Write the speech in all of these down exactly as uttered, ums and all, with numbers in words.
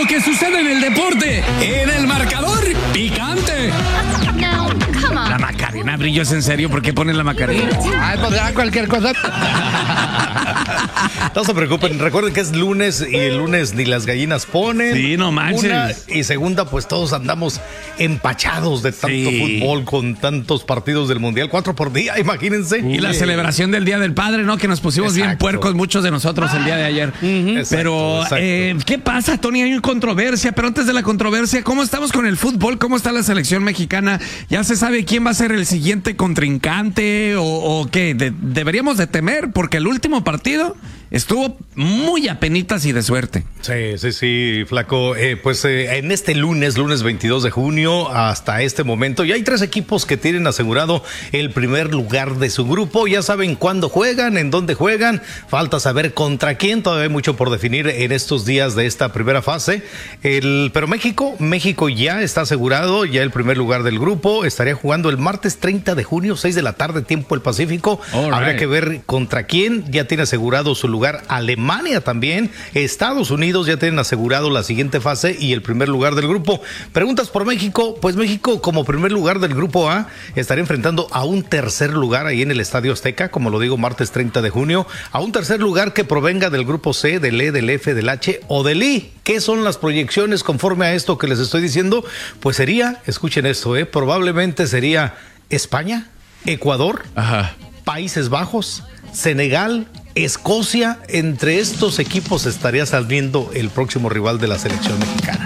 que sucede en el deporte, en el marcador picante. La Macarena, Brillo, ¿es en serio? ¿Por qué ponen la Macarena? Ay, pues ya cualquier cosa. No se preocupen, recuerden que es lunes y el lunes ni las gallinas ponen. Sí, no manches. Una, y segunda, pues todos andamos empachados de tanto Sí. fútbol con tantos partidos del Mundial, cuatro por día, imagínense. Y la celebración del Día del Padre, ¿no? Que nos pusimos Exacto. bien puercos muchos de nosotros el día de ayer. Exacto, Pero, exacto. eh, ¿qué pasa, Tony? Hay una controversia, pero antes de la controversia, ¿cómo estamos con el fútbol? ¿Cómo está la selección mexicana? ¿Ya se sabe quién va a ser el siguiente contrincante o, o qué? De- deberíamos de temer porque el último partido estuvo muy apenitas y de suerte. Sí, sí, sí, Flaco. Eh, pues eh, en este lunes, lunes veintidós de junio, hasta este momento, ya hay tres equipos que tienen asegurado el primer lugar de su grupo. Ya saben cuándo juegan, en dónde juegan. Falta saber contra quién. Todavía hay mucho por definir en estos días de esta primera fase. El, pero México, México ya está asegurado, ya el primer lugar del grupo. Estaría jugando el martes treinta de junio, seis de la tarde, tiempo del Pacífico. All Habrá right. que ver contra quién. Ya tiene asegurado su lugar Alemania también. Estados Unidos ya tienen asegurado la siguiente fase y el primer lugar del grupo. Preguntas por México. Pues México, como primer lugar del grupo A, estaría enfrentando a un tercer lugar ahí en el Estadio Azteca, como lo digo, martes treinta de junio, a un tercer lugar que provenga del grupo C, del E, del F, del H o del I. ¿Qué son las proyecciones conforme a esto que les estoy diciendo? Pues sería, escuchen esto, eh, probablemente sería España, Ecuador, Ajá. Países Bajos, Senegal, Escocia. Entre estos equipos estaría saliendo el próximo rival de la selección mexicana.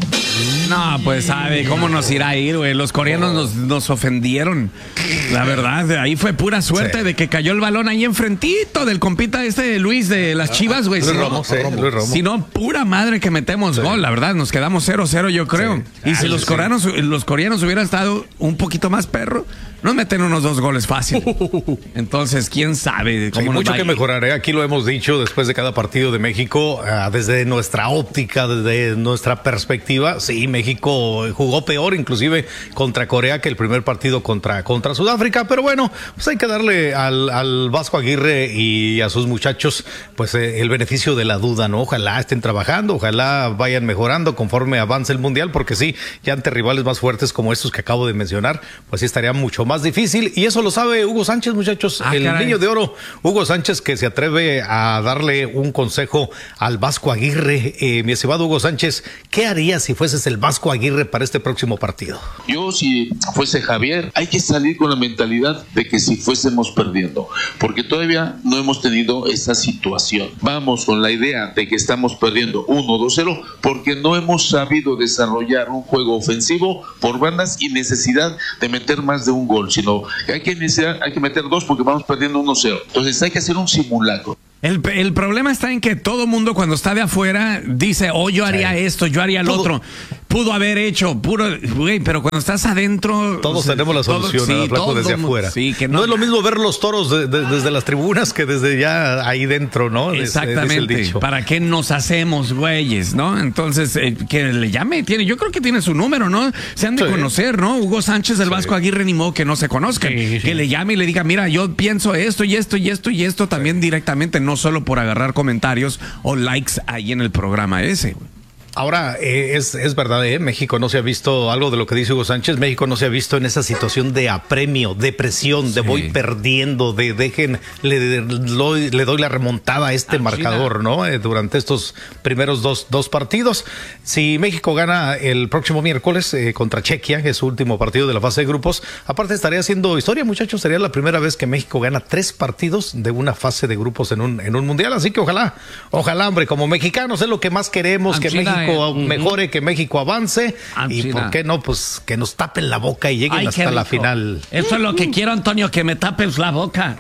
No, pues sabe cómo nos irá a ir, güey. Los coreanos nos, nos ofendieron. La verdad, ahí fue pura suerte Sí. de que cayó el balón ahí enfrentito del compita este Luis de las Chivas, güey. Luis Si no- Romo, sí, Luis Romo. Si no, pura madre que metemos Sí. gol, la verdad, nos quedamos cero cero, yo creo. Sí. Y si Ah, los sí. coreanos, los coreanos hubieran estado un poquito más perro, nos meten unos dos goles fácil. Entonces, quién sabe Sí, cómo nos mucho va a que ir. mejorar, ¿eh? Aquí lo hemos dicho después de cada partido de México, ah, desde nuestra óptica, desde nuestra perspectiva. Sí, México jugó peor, inclusive contra Corea, que el primer partido contra, contra Sudáfrica. Pero bueno, pues hay que darle al, al Vasco Aguirre y a sus muchachos pues eh, el beneficio de la duda, ¿no? Ojalá estén trabajando, ojalá vayan mejorando conforme avance el Mundial, porque sí, ya ante rivales más fuertes como estos que acabo de mencionar, pues sí estaría mucho más difícil. Y eso lo sabe Hugo Sánchez, muchachos, Ah, el caray. niño de oro, Hugo Sánchez, que se atreve a darle un consejo al Vasco Aguirre. Eh, mi estimado Hugo Sánchez, ¿qué harías si fueses el Vasco Aguirre para este próximo partido? Yo, si fuese Javier, hay que salir con la mentalidad de que si fuésemos perdiendo, porque todavía no hemos tenido esa situación. Vamos con la idea de que estamos perdiendo uno dos cero porque no hemos sabido desarrollar un juego ofensivo por bandas y necesidad de meter más de un gol, sino que hay que iniciar, hay que meter dos porque vamos perdiendo uno cero. Entonces hay que hacer un simulacro. El, el problema está en que todo mundo cuando está de afuera dice, oh, yo haría Sí. esto, yo haría lo Todo- otro. Pudo haber hecho, puro, güey, pero cuando estás adentro... Todos o sea, tenemos la todo- solución, sí, ¿no? Flaco, todo desde mu- afuera. Sí, que no, no, es lo mismo ver los toros de- de- desde las tribunas que desde ya ahí dentro, ¿no? Es- es el Exactamente. dicho. ¿Para qué nos hacemos, güeyes, no? Entonces, eh, que le llame, tiene, yo creo que tiene su número, ¿no? Se han de Sí. conocer, ¿no? Hugo Sánchez, el Vasco Aguirre, ni modo que no se conozcan. Sí, sí. Que le llame y le diga, mira, yo pienso esto y esto y esto y esto también directamente, no solo por agarrar comentarios o likes ahí en el programa ese, güey. Ahora, eh, es, es verdad, ¿eh? México no se ha visto, algo de lo que dice Hugo Sánchez, México no se ha visto en esa situación de apremio, de presión, de Sí. voy perdiendo, de dejen, le, le, le doy la remontada a este Ah, marcador, China. ¿no? Eh, durante estos primeros dos, dos partidos. Si México gana el próximo miércoles eh, contra Chequia, que es su último partido de la fase de grupos, aparte estaría haciendo historia, muchachos, sería la primera vez que México gana tres partidos de una fase de grupos en un, en un mundial, así que ojalá, ojalá, hombre, como mexicanos es lo que más queremos, Ah, que China, México eh. mejore, que México avance Ah, y China. por qué no, pues que nos tapen la boca y lleguen Ay, qué hasta la rico. final. Eso es lo que quiero, Antonio, que me tapes la boca.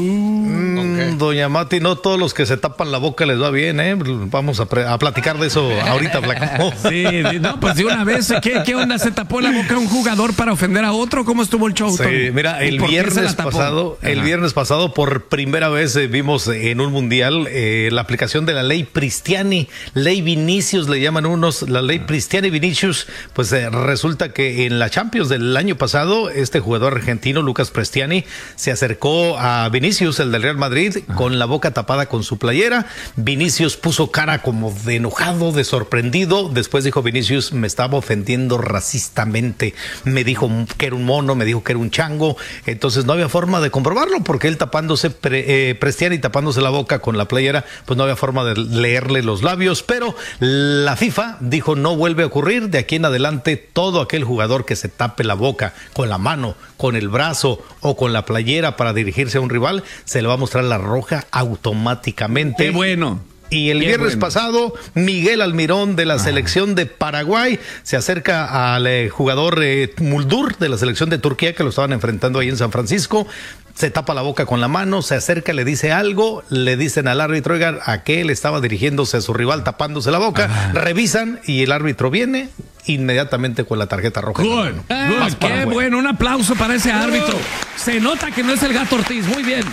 Mm, Doña Mati, no todos los que se tapan la boca les va bien, ¿eh? Vamos a, pre- a platicar de eso ahorita, Flaco. Sí, sí, no, pues de una vez, ¿qué, ¿qué onda? ¿Se tapó la boca un jugador para ofender a otro? ¿Cómo estuvo el show, Sí, Tony? mira, ¿Y el por qué se viernes la tapó? pasado, el Ajá. viernes pasado por primera vez eh, vimos en un mundial eh, la aplicación de la ley Pristiani, ley Vinicius le llaman llaman unos, la ley Cristiani Vinicius, pues eh, resulta que en la Champions del año pasado, este jugador argentino, Lucas Cristiani, se acercó a Vinicius, el del Real Madrid, ah. con la boca tapada con su playera. Vinicius puso cara como de enojado, de sorprendido. Después dijo Vinicius, me estaba ofendiendo racistamente. Me dijo que era un mono, me dijo que era un chango. Entonces no había forma de comprobarlo porque él tapándose, pre, eh, Cristiani tapándose la boca con la playera, pues no había forma de leerle los labios. Pero la FIFA dijo no vuelve a ocurrir. De aquí en adelante todo aquel jugador que se tape la boca con la mano, con el brazo o con la playera para dirigirse a un rival, se le va a mostrar la roja automáticamente. ¡Qué bueno! Y el Qué viernes bueno. pasado, Miguel Almirón de la ah. selección de Paraguay se acerca al eh, jugador eh, Muldur de la selección de Turquía, que lo estaban enfrentando ahí en San Francisco. Se tapa la boca con la mano, se acerca, le dice algo, le dicen al árbitro, oigan, a que él estaba dirigiéndose a su rival tapándose la boca, ah. revisan y el árbitro viene inmediatamente con la tarjeta roja. Good. Ah, qué bueno, un aplauso para ese árbitro. Se nota que no es el Gato Ortiz, muy bien.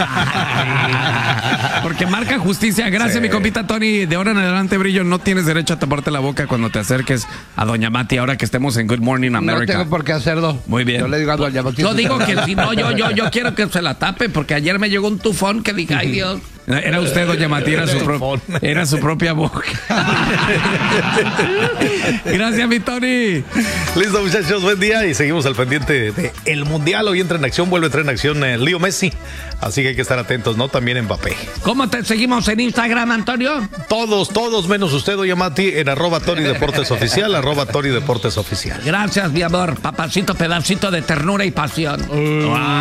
Porque marca justicia. Gracias, sí. mi compita Tony. De ahora en adelante, Brillo, no tienes derecho a taparte la boca cuando te acerques a Doña Mati, ahora que estemos en Good Morning America. No tengo por qué hacerlo. Muy bien. Yo le digo a Doña Mati. Yo digo que si no, yo, yo, yo quiero que se la tape, porque ayer me llegó un tufón que dije, ay Dios. Era usted, Doña Mati, era su, pro, era su propia boca. Gracias, mi Tony. Listo, muchachos, buen día y seguimos al pendiente de el Mundial. Hoy entra en acción, vuelve a entrar en acción eh, Leo Messi. Así que hay que estar atentos, ¿no? También Mbappé. ¿Cómo te seguimos en Instagram, Antonio? Todos, todos menos usted, Doña Mati, en arroba Tony Deportes Oficial, arroba Tony Deportes Oficial. Gracias, mi amor. Papacito, pedacito de ternura y pasión. Uh.